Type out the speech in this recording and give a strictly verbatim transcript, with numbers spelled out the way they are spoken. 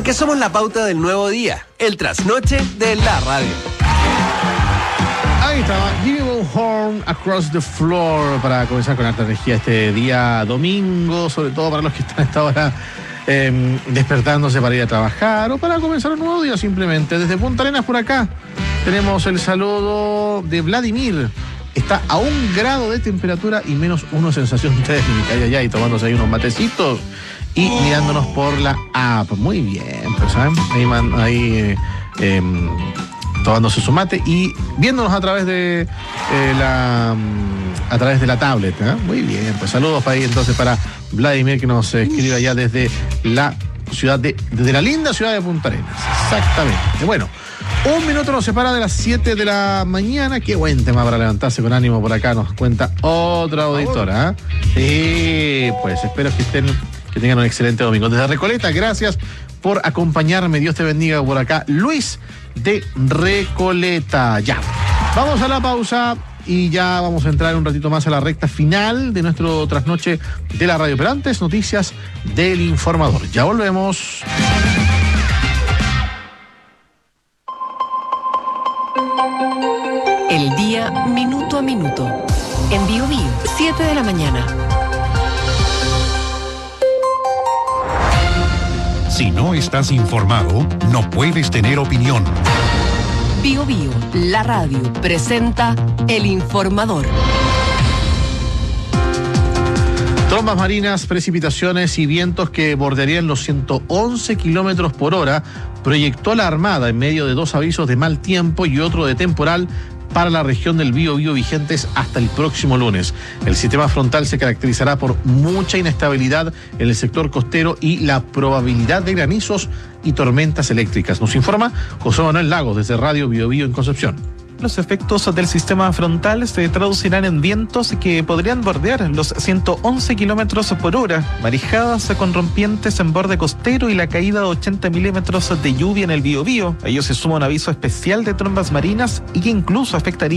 Porque somos la pauta del nuevo día, el trasnoche de la radio. Ahí estaba, Jimmy Horn, Across the Floor, para comenzar con alta energía este día domingo, sobre todo para los que están a esta hora eh, despertándose para ir a trabajar o para comenzar un nuevo día simplemente. Desde Punta Arenas por acá tenemos el saludo de Vladimir. Está a un grado de temperatura y menos uno sensación térmica. Ay, ay, ay, tomándose ahí unos matecitos y mirándonos por la app. Muy bien, pues, ¿saben? Ahí, man, ahí eh, eh, tomándose su mate y viéndonos a través de eh, la a través de la tablet, ¿eh? Muy bien, pues saludos para ahí entonces para Vladimir, que nos escribe allá desde la ciudad de, desde la linda ciudad de Punta Arenas. Exactamente. Bueno, un minuto nos separa de las siete de la mañana. Qué buen tema para levantarse con ánimo por acá, nos cuenta otra auditora, ¿eh? Sí, pues espero que estén, que tengan un excelente domingo. Desde Recoleta, gracias por acompañarme. Dios te bendiga por acá. Luis de Recoleta. Ya, vamos a la pausa y ya vamos a entrar un ratito más a la recta final de nuestro trasnoche de la radio. Pero antes, noticias del informador. Ya volvemos. El día minuto a minuto. En Bio Bio, siete de la mañana. Si no estás informado, no puedes tener opinión. Bio Bio, la radio, presenta El Informador. Trombas marinas, precipitaciones y vientos que bordearían los ciento once kilómetros por hora proyectó la Armada en medio de dos avisos de mal tiempo y otro de temporal para la región del Biobío vigentes hasta el próximo lunes. El sistema frontal se caracterizará por mucha inestabilidad en el sector costero y la probabilidad de granizos y tormentas eléctricas. Nos informa José Manuel Lagos desde Radio Biobío en Concepción. Los efectos del sistema frontal se traducirán en vientos que podrían bordear los ciento once kilómetros por hora, marejadas con rompientes en borde costero y la caída de ochenta milímetros de lluvia en el Biobío. A ello se suma un aviso especial de trombas marinas y que incluso afectaría